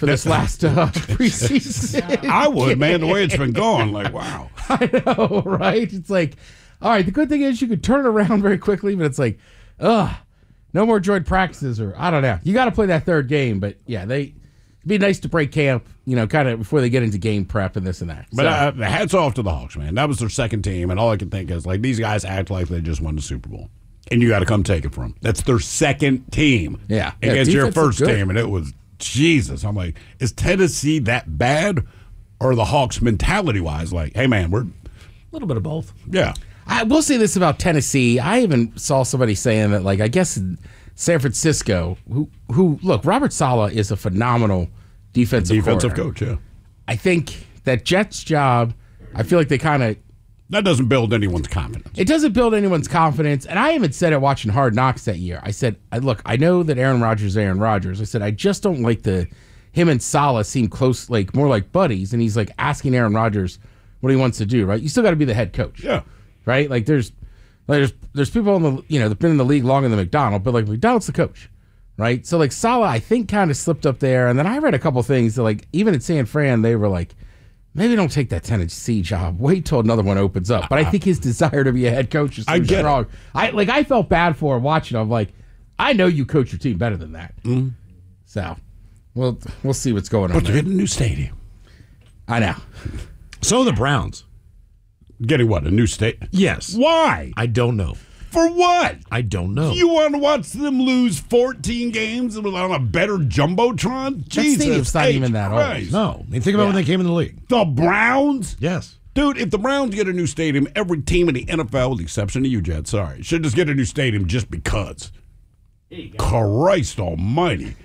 for this last preseason. I would, man, the way it's been going. Like, wow. I know, right? It's like, all right, the good thing is you could turn it around very quickly, but it's like, no more joint practices, or I don't know. You got to play that third game, but yeah, it'd be nice to break camp, kind of before they get into game prep and this and that. But hats off to the Hawks, man. That was their second team, and all I can think is, like, these guys act like they just won the Super Bowl. And you got to come take it from them. That's their second team. Yeah. Against your first team, and it was, Jesus. I'm like, is Tennessee that bad? Or the Hawks mentality-wise, like, hey, man, we're... A little bit of both. Yeah. I will say this about Tennessee. I even saw somebody saying that, like, I guess San Francisco, who look, Robert Saleh is a phenomenal defensive coach, yeah. I think that Jets job, I feel like they kind of... That doesn't build anyone's confidence. It doesn't build anyone's confidence. And I even said it watching Hard Knocks that year. I said, look, I know that Aaron Rodgers is Aaron Rodgers. I said, I just don't like him and Saleh seem close, like more like buddies. And he's like asking Aaron Rodgers what he wants to do, right? You still got to be the head coach. Yeah. Right? Like there's people in the, that've been in the league longer than McDonald, but like McDonald's the coach. Right? So like Saleh, I think kind of slipped up there. And then I read a couple things that like, even at San Fran, they were like, maybe don't take that Tennessee job. Wait till another one opens up. But I think his desire to be a head coach is so strong. I felt bad for him watching. I'm like, I know you coach your team better than that. Mm-hmm. So, we'll see what's going on. But they're getting a new stadium. I know. So are the Browns. Getting what? A new stadium? Yes. Why? I don't know. For what? I don't know. You want to watch them lose 14 games on a better Jumbotron? That stadium's not even that old. No. I mean, think about when they came in the league. The Browns? Yes. Dude, if the Browns get a new stadium, every team in the NFL, with the exception of you, Jets, sorry, should just get a new stadium just because. Christ almighty.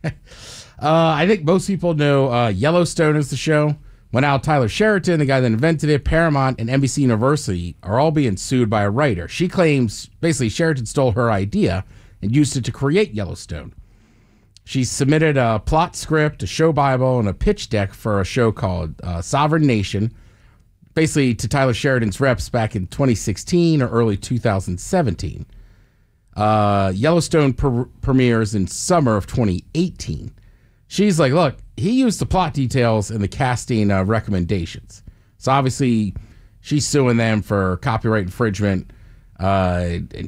I think most people know Yellowstone is the show. When now Tyler Sheraton, the guy that invented it, Paramount, and NBC University are all being sued by a writer. She claims basically Sheraton stole her idea and used it to create Yellowstone. She submitted a plot script, a show bible, and a pitch deck for a show called Sovereign Nation, basically to Tyler Sheridan's reps back in 2016 or early 2017. Yellowstone premieres in summer of 2018. She's like, look, he used the plot details and the casting recommendations. So obviously, she's suing them for copyright infringement. I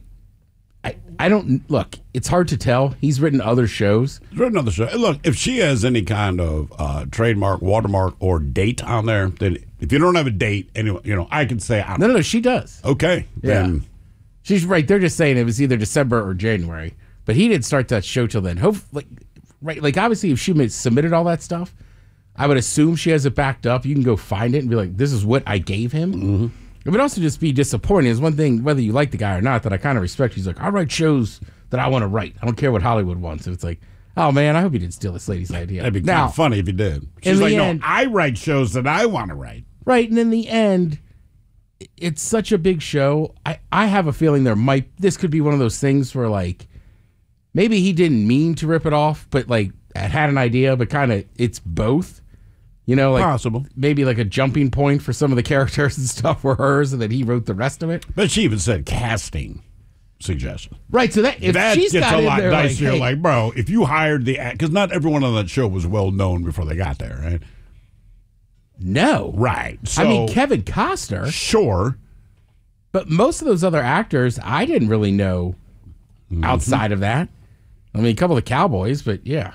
don't look. It's hard to tell. He's written other shows. He's written other shows. Look, if she has any kind of trademark, watermark, or date on there, then if you don't have a date, anyway, I can say no. She does. Okay, yeah. Then. She's right. They're just saying it was either December or January, but he didn't start that show till then. Hopefully. Right, like obviously, if she submitted all that stuff, I would assume she has it backed up. You can go find it and be like, "This is what I gave him." Mm-hmm. It would also just be disappointing. It's one thing whether you like the guy or not that I kind of respect. He's like, "I write shows that I want to write. I don't care what Hollywood wants." And it's like, "Oh man, I hope you didn't steal this lady's idea." That'd be kind of funny if you did. She's like, "No, I write shows that I want to write." Right, and in the end, it's such a big show. I have a feeling this could be one of those things where like. Maybe he didn't mean to rip it off, but like had an idea, but kind of it's both. Like possible. Maybe like a jumping point for some of the characters and stuff were hers, and then he wrote the rest of it. But she even said casting suggestion. Right. So that she's gets a lot nicer. Like, hey, like, bro, if you hired because not everyone on that show was well known before they got there, right? No. Right. So, I mean, Kevin Costner. Sure. But most of those other actors, I didn't really know outside of that. I mean, a couple of Cowboys, but yeah.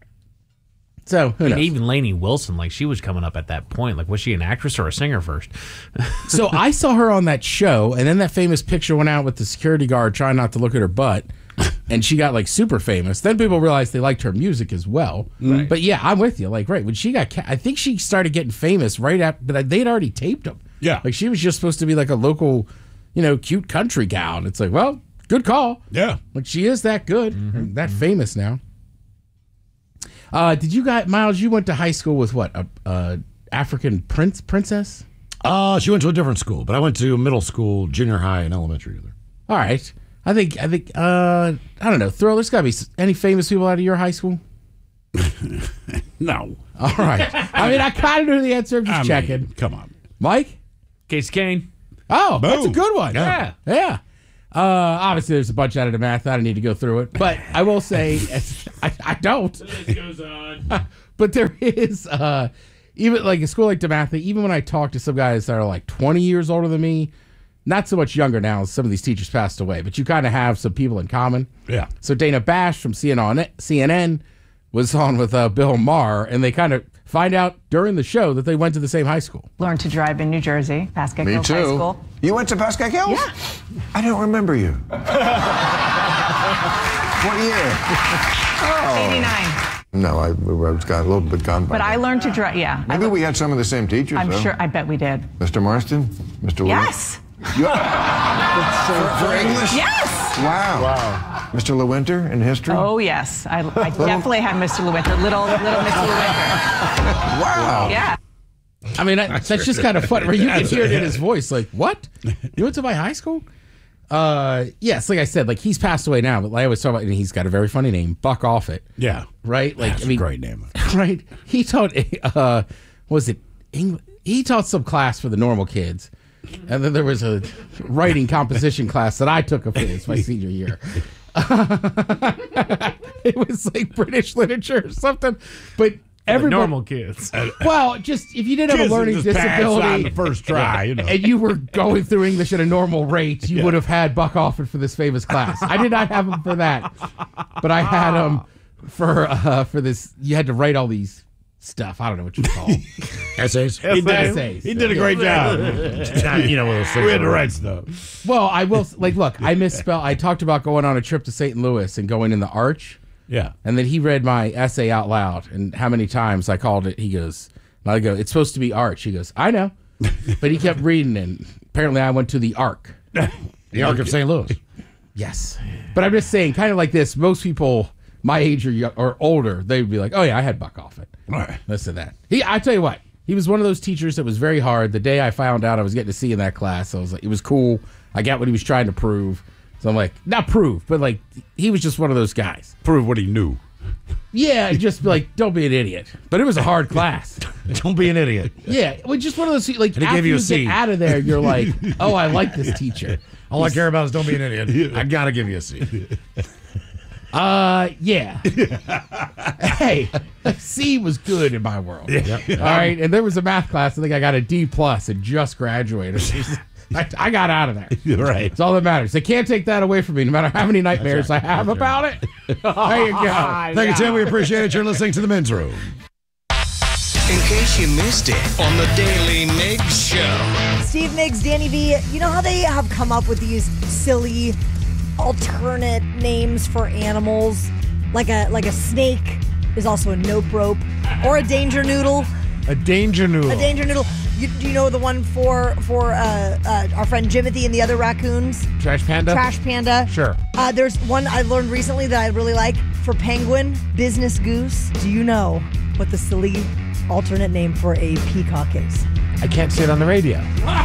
So, who knows? Even Lainey Wilson, like she was coming up at that point. Like, was she an actress or a singer first? So I saw her on that show, and then that famous picture went out with the security guard trying not to look at her butt, and she got like super famous. Then people realized they liked her music as well. Right. But yeah, I'm with you. Like, right when she got, I think she started getting famous right after, but they'd already taped them. Yeah, like she was just supposed to be like a local, cute country gal. And it's like, well. Good call. Yeah. Like she is that good and that famous now. Did you guys, Miles, you went to high school with what? A African princess? She went to a different school, but I went to middle school, junior high, and elementary. All right. I think I don't know. Throw, there's got to be any famous people out of your high school? No. All right. I mean, I kind of knew the answer. I'm just checking. Come on. Mike? Casey Kane. Oh, Boom. That's a good one. Yeah. Obviously, there's a bunch out of the math. I don't need to go through it, but I will say, I don't. The list goes on. But there is, even like a school like DeMatha, even when I talk to some guys that are like 20 years older than me, not so much younger now, some of these teachers passed away, but you kind of have some people in common. Yeah. So Dana Bash from CNN was on with Bill Maher, and they kind of find out during the show that they went to the same high school. Learned to drive in New Jersey, Pasco Hills High School. You went to Pasco Hills? Yeah. I don't remember you. What year? 89. No, I was got a little bit gone by. But I learned to drive, yeah. Maybe we had some of the same teachers, I'm though. sure, I bet we did. Mr. Marston? Mr. Yes. For English? Yes. Wow. Mr. Lewinter in history? Oh, yes. I definitely had Mr. Lewinter, little Mr. Lewinter. Wow. Yeah. I mean, that's just kind of fun, where you can hear it in his voice, like, what? You went to my high school? Yes, like I said, like he's passed away now, but like I always talk about, and he's got a very funny name, Buck Offit. Yeah. Right? Like, That's I mean, a great name. Right? He taught, was it English? He taught some class for the normal kids. And then there was a writing composition class that I took of his my senior year. It was like British literature or something. But everybody, normal kids. well, just if you didn't have a Kids that learning just pass on disability the first try, you know. and you were going through English at a normal rate, you would have had Buck Offit for this famous class. I did not have him for that, but I had him for this. You had to write all these stuff. I don't know what you call them. Essays? He did, Essays. he did a great job. You know, We had to write stuff. Well, I will, like, look, I misspelled. I talked about going on a trip to St. Louis and going in the Arch. Yeah. And then he read my essay out loud, and how many times I called it. He goes, and I go, it's supposed to be Arch. He goes, I know. But he kept reading, and apparently I went to the Ark. The Ark of St. Louis. Yes. But I'm just saying, kind of like this, most people my age or older, they would be like, oh, yeah, I had Buck Offit. Right. Listen to that. I tell you what, he was one of those teachers that was very hard. The day I found out I was getting to see in that class, I was like, it was cool. I got what he was trying to prove. So I'm like, not prove, but like, he was just one of those guys. Prove what he knew. Yeah, just like, don't be an idiot. But it was a hard class. Don't be an idiot. Yeah, well, just one of those, like, And he after gave you a you C. get out of there, you're like, oh, I like this teacher. All I care about is don't be an idiot. I got to give you a C. Yeah. Hey, C was good in my world. Yeah. All right, and there was a math class, I think I got a D+ and just graduated. I got out of there. Right. It's all that matters. They can't take that away from me, no matter how many nightmares I have about it. There you go. Thank you, Tim. We appreciate it. You're listening to The Men's Room. In case you missed it on the Daily Mix Show. Steve Miggs, Danny V, you know how they have come up with these silly alternate names for animals? Like a snake is also a nope rope, or a danger noodle. A danger noodle. A danger noodle. Do you know the one for our friend Jimothy and the other raccoons? Trash Panda? Trash Panda. Sure. There's one I learned recently that I really like for penguin, Business Goose. Do you know what the silly alternate name for a peacock is? I can't say it on the radio.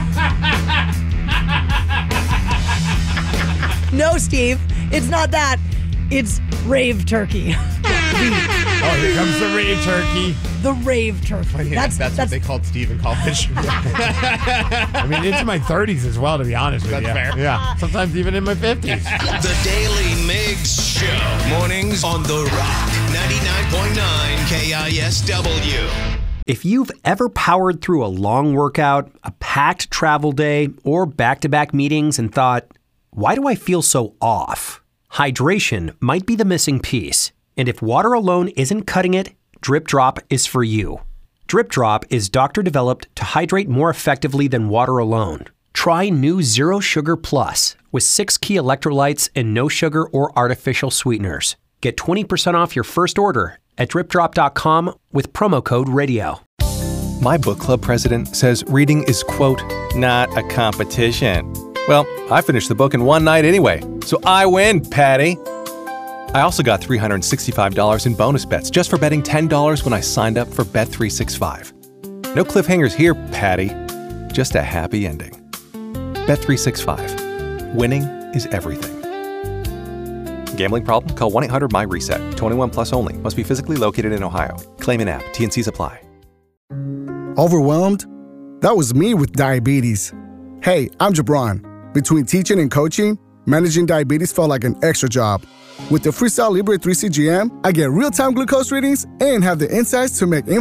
No, Steve, it's not that. It's rave turkey. Oh, here comes the rave turkey. The rave turkey. Yeah, that's what they called Steve in college. I mean, into my 30s as well, to be honest with you. That's fair. Yeah, sometimes even in my 50s. The Daily Mix Show. Mornings on The Rock. 99.9 KISW. If you've ever powered through a long workout, a packed travel day, or back-to-back meetings and thought, why do I feel so off? Hydration might be the missing piece. And if water alone isn't cutting it, Drip Drop is for you. Drip Drop is doctor-developed to hydrate more effectively than water alone. Try new Zero Sugar Plus with 6 key electrolytes and no sugar or artificial sweeteners. Get 20% off your first order at dripdrop.com with promo code RADIO. My book club president says reading is, quote, not a competition. Well, I finished the book in one night anyway, so I win, Patty. I also got $365 in bonus bets just for betting $10 when I signed up for Bet365. No cliffhangers here, Patty. Just a happy ending. Bet365. Winning is everything. Gambling problem? Call 1-800-MY-RESET. 21 plus only. Must be physically located in Ohio. Claim in app. T&Cs apply. Overwhelmed? That was me with diabetes. Hey, I'm Jabron. Between teaching and coaching, managing diabetes felt like an extra job. With the Freestyle Libre 3 CGM, I get real-time glucose readings and have the insights to make